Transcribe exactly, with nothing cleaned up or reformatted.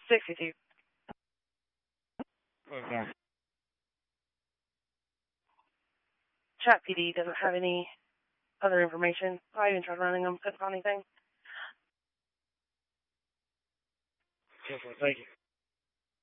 sixty-two. Okay. Chat P D doesn't have any other information. I even tried running them, couldn't find anything. Careful, thank you.